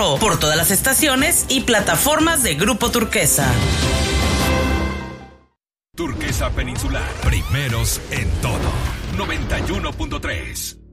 24 por todas las estaciones y plataformas de Grupo Turquesa. Turquesa Peninsular, primeros en todo. 91.3.